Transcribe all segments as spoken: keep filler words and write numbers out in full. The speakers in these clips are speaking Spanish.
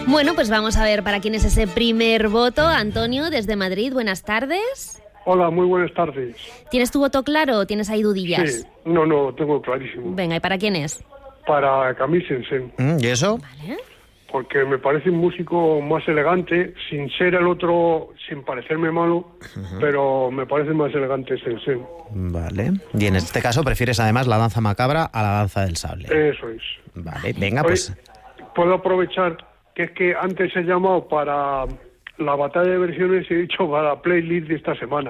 Bueno, pues vamos a ver para quién es ese primer voto. Antonio, desde Madrid, buenas tardes. Hola, muy buenas tardes. ¿Tienes tu voto claro o tienes ahí dudillas? Sí, no, no, tengo clarísimo. Venga, ¿y para quién es? Para Camille Saint-Saëns. Mm, ¿Y eso? Vale. Porque me parece un músico más elegante, sin ser el otro, sin parecerme malo, uh-huh. pero me parece más elegante Saint-Saëns. Vale. Y en este caso prefieres además la danza macabra a la danza del sable. Eso es. Vale, venga, Oye, pues... Puedo aprovechar que es que antes he llamado para la batalla de versiones y he dicho para la playlist de esta semana.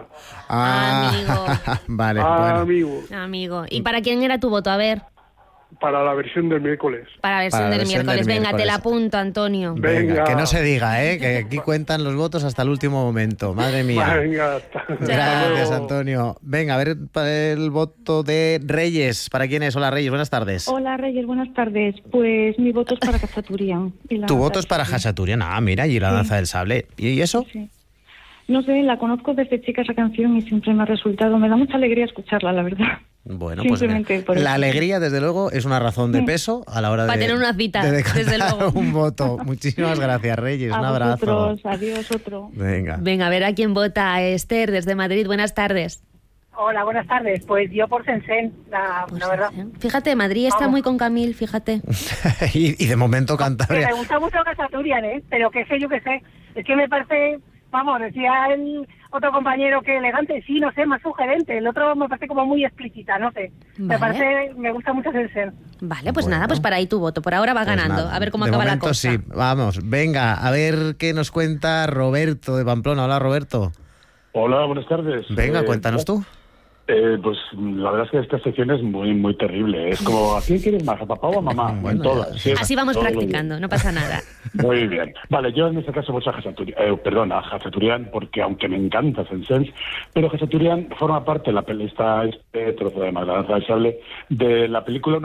Ah, amigo. Vale, ah, bueno. amigo. Amigo. ¿Y para quién era tu voto? A ver. Para la versión del miércoles. Para la versión, Para la del, versión miércoles. del Venga, miércoles. te la apunto, Antonio. Venga, Venga. que no se diga, ¿eh? Que aquí cuentan los votos hasta el último momento. Madre mía. Venga, hasta, hasta Gracias, luego. Antonio. Venga, a ver para el voto de Reyes. ¿Para quién es? Hola, Reyes, buenas tardes. Hola, Reyes, buenas tardes. Pues mi voto es para Khachaturian. Tu voto es para Khachaturian. Ah, mira, y la Sí. danza del sable. ¿Y eso? Sí. No sé, la conozco desde chica esa canción y siempre me ha resultado, me da mucha alegría escucharla, la verdad. Bueno, pues Simplemente por la eso. alegría, desde luego, es una razón de Sí. peso a la hora de, Para tener una cita, de decantar desde luego. un voto. Muchísimas gracias, Reyes. A Un abrazo. vosotros, adiós, otro. Venga. Venga, a ver a quién vota. Esther, desde Madrid, buenas tardes. Hola, buenas tardes. Pues yo por Saint-Saëns, la, Pues, la verdad. ¿eh? Fíjate, Madrid está Vamos. muy con Camille, fíjate. y, y de momento Que Cantabria. me gusta mucho Khachaturian, ¿eh? Pero que sé, yo que sé. Es que me parece, vamos, decía el otro compañero que elegante, sí, no sé, más sugerente. El otro me parece como muy explícita, no sé. Me Vale. parece, me gusta mucho Saint-Saëns. Vale, pues Bueno. nada, pues para ahí tu voto. Por ahora va Pues ganando. nada, A ver cómo de acaba la momento cosa. sí, vamos, venga, a ver qué nos cuenta Roberto de Pamplona. Hola, Roberto. Hola, buenas tardes. Venga, Eh, cuéntanos tú. Eh, pues la verdad es que esta sección es muy muy terrible. Es como, ¿a quién quieres más? ¿A papá o a mamá? Bueno, en todas. ya. Sí, Así vamos todo muy practicando, no pasa nada. bien. Muy bien. Vale, yo en este caso voy a Khachaturian, eh, perdón, a Khachaturian, porque aunque me encanta Saint-Saëns, pero Khachaturian forma parte de la peli, está este trozo de la danza del sable de la película